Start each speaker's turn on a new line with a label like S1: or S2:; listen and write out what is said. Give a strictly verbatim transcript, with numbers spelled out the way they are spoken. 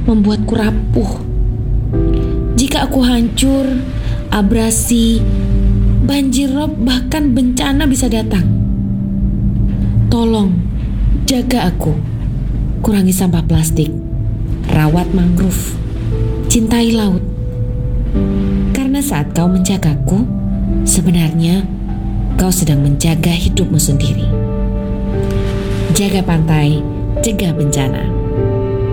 S1: membuatku rapuh. Jika aku hancur, abrasi, banjir rob, bahkan bencana bisa datang. Tolong jaga aku. Kurangi sampah plastik, rawat mangrove, cintai laut. Karena saat kau menjagaku, sebenarnya kau sedang menjaga hidupmu sendiri. Jaga pantai, cegah bencana.